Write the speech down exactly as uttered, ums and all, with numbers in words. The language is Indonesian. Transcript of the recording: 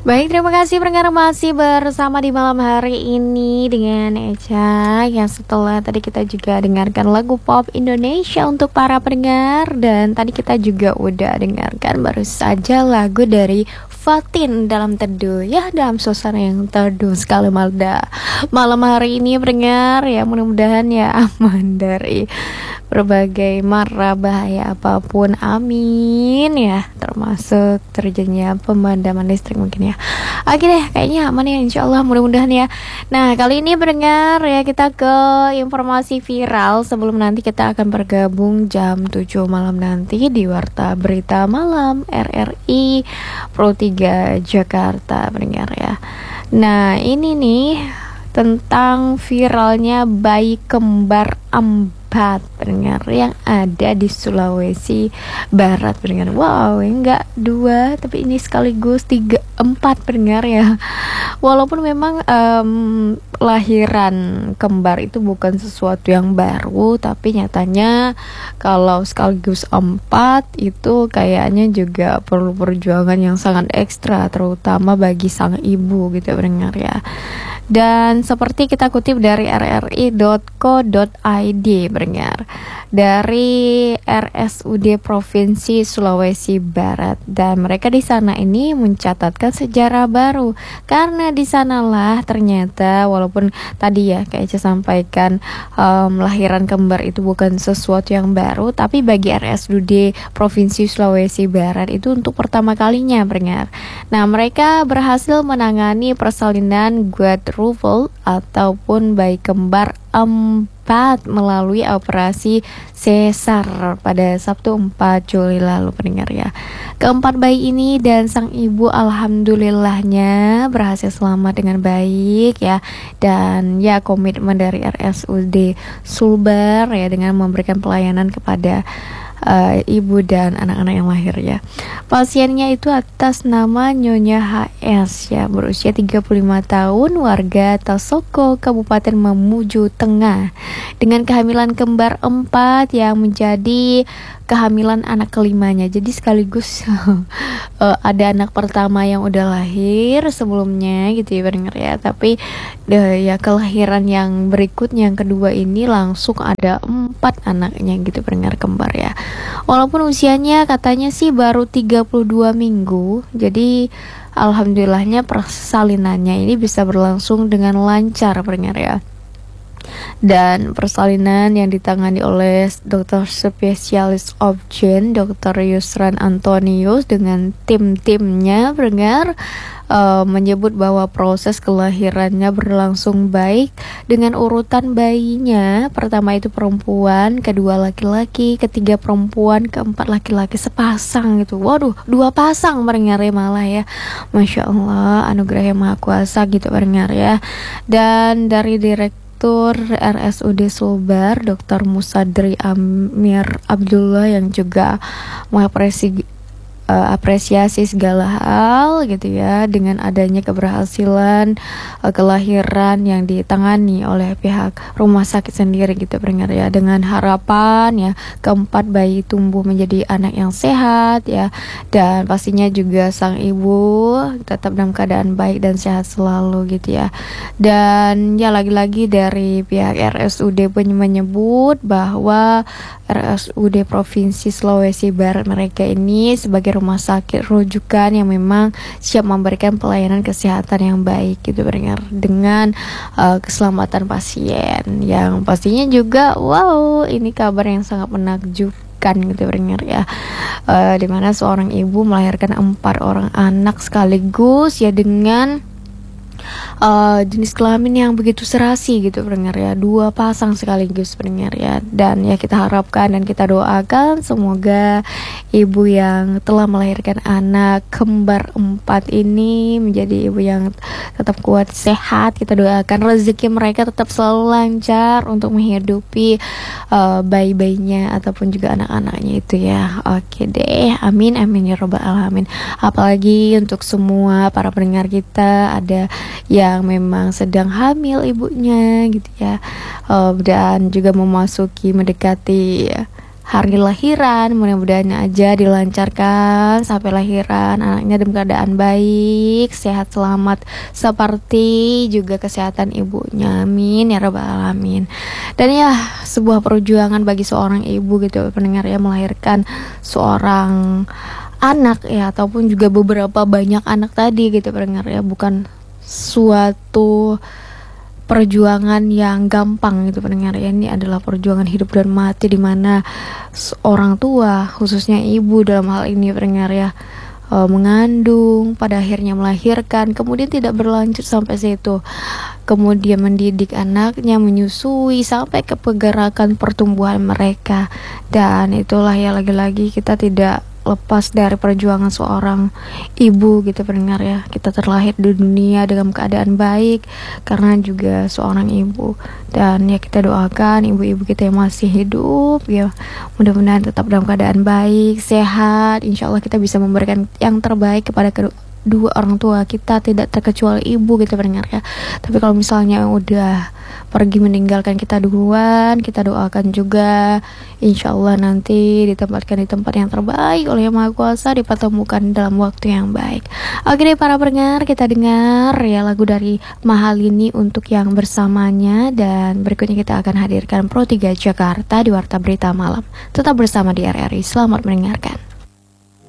Baik, terima kasih pendengar masih bersama di malam hari ini dengan Eca. Yang setelah tadi kita juga dengarkan lagu pop Indonesia untuk para pendengar. Dan tadi kita juga udah dengarkan baru saja lagu dari Fatin dalam teduh. Ya, dalam suasana yang teduh sekali malda malam hari ini pendengar. Ya, mudah-mudahan ya aman dari berbagai mara bahaya apapun, amin ya, termasuk terjadinya pemadaman listrik mungkin ya. Oke deh, kayaknya aman ya, insya Allah, mudah-mudahan ya. Nah, kali ini pendengar ya, kita ke informasi viral sebelum nanti kita akan bergabung jam tujuh malam nanti di Warta Berita Malam R R I Pro tiga Jakarta pendengar ya. Nah, ini nih tentang viralnya bayi kembar empat pendengar yang ada di Sulawesi Barat pendengar. Wow, enggak dua tapi ini sekaligus tiga empat pendengar ya. Walaupun memang um, lahiran kembar itu bukan sesuatu yang baru, tapi nyatanya kalau sekaligus empat itu kayaknya juga perlu perjuangan yang sangat ekstra, terutama bagi sang ibu gitu pendengar ya. Dan seperti kita kutip dari r r i dot co dot i d pendengar, dari R S U D Provinsi Sulawesi Barat, dan mereka di sana ini mencatatkan sejarah baru karena di sanalah ternyata walaupun tadi ya kayak saya sampaikan um, lahiran kembar itu bukan sesuatu yang baru, tapi bagi R S U D Provinsi Sulawesi Barat itu untuk pertama kalinya pendengar. Nah, mereka berhasil menangani persalinan quadruple ataupun bayi kembar empat melalui operasi sesar pada Sabtu empat Juli lalu pendengar ya. Keempat bayi ini dan sang ibu alhamdulillahnya berhasil selamat dengan baik ya. Dan ya komitmen dari R S U D Sulbar ya dengan memberikan pelayanan kepada Uh, ibu dan anak-anak yang lahir ya. Pasiennya itu atas nama Nyonya H S ya, berusia tiga puluh lima tahun, warga Tasoko, Kabupaten Mamuju Tengah, dengan kehamilan kembar empat yang menjadi kehamilan anak kelimanya. Jadi sekaligus uh, ada anak pertama yang udah lahir sebelumnya gitu ya pendengar ya. Tapi uh, ya kelahiran yang berikutnya yang kedua ini langsung ada empat anaknya gitu pendengar kembar ya. Walaupun usianya katanya sih baru tiga puluh dua minggu. Jadi alhamdulillahnya persalinannya ini bisa berlangsung dengan lancar pendengar ya. Dan persalinan yang ditangani oleh dokter spesialis obgyn dokter Yusran Antonius dengan tim-timnya pendengar uh, menyebut bahwa proses kelahirannya berlangsung baik dengan urutan bayinya. Pertama itu perempuan, kedua laki-laki, ketiga perempuan, keempat laki-laki, sepasang gitu. Waduh, dua pasang pendengar ya malah ya. Masya Allah, anugerah yang maha kuasa gitu pendengar ya. Dan dari direktur R S U D Sulbar, dokter Musadri Amir Abdullah yang juga mengapresiasi uh, apresiasi segala hal gitu ya dengan adanya keberhasilan uh, kelahiran yang ditangani oleh pihak rumah sakit sendiri gitu pendengar ya, dengan harapan ya keempat bayi tumbuh menjadi anak yang sehat ya, dan pastinya juga sang ibu tetap dalam keadaan baik dan sehat selalu gitu ya. Dan ya lagi-lagi dari pihak R S U D pun menyebut bahwa R S U D Provinsi Sulawesi Barat mereka ini sebagai rumah sakit rujukan yang memang siap memberikan pelayanan kesehatan yang baik gitu pendengar, dengan uh, keselamatan pasien yang pastinya juga wow, ini kabar yang sangat menakjubkan gitu pendengar ya. Uh, dimana seorang ibu melahirkan empat orang anak sekaligus ya dengan Uh, jenis kelamin yang begitu serasi gitu pendengar ya, dua pasang sekaligus pendengar ya. Dan ya kita harapkan dan kita doakan semoga ibu yang telah melahirkan anak kembar empat ini menjadi ibu yang tetap kuat sehat. Kita doakan rezeki mereka tetap selalu lancar untuk menghidupi uh, bayi-bayinya ataupun juga anak-anaknya itu ya. Oke deh, amin amin ya robbal alamin. Apalagi untuk semua para pendengar kita ada yang memang sedang hamil ibunya gitu ya, uh, dan juga memasuki mendekati hari lahiran, mudah-mudahan aja dilancarkan sampai lahiran, anaknya dalam keadaan baik, sehat selamat, seperti juga kesehatan ibunya, amin ya rabbal alamin. Dan ya, sebuah perjuangan bagi seorang ibu gitu pendengar ya, melahirkan seorang anak ya, ataupun juga beberapa banyak anak tadi gitu pendengar ya, bukan suatu perjuangan yang gampang gitu pendengar ya. Ini adalah perjuangan hidup dan mati, dimana orang tua, khususnya ibu dalam hal ini pendengar ya, e, mengandung, pada akhirnya melahirkan, kemudian tidak berlanjut sampai situ, kemudian mendidik anaknya, menyusui sampai ke pergerakan pertumbuhan mereka. Dan itulah ya, lagi-lagi kita tidak lepas dari perjuangan seorang ibu gitu pendengar ya. Kita terlahir di dunia dalam keadaan baik karena juga seorang ibu, dan ya kita doakan ibu-ibu kita yang masih hidup ya, mudah-mudahan tetap dalam keadaan baik, sehat. Insya Allah kita bisa memberikan yang terbaik kepada kedua dua orang tua kita, tidak terkecuali ibu gitu pendengar ya. Tapi kalau misalnya udah pergi meninggalkan kita duluan, kita doakan juga insya Allah nanti ditempatkan di tempat yang terbaik oleh Yang Maha Kuasa, dipertemukan dalam waktu yang baik. Oke deh para pendengar, kita dengar ya lagu dari Mahalini untuk yang bersamanya, dan berikutnya kita akan hadirkan Pro tiga Jakarta di Warta Berita Malam. Tetap bersama di R R I, selamat mendengarkan.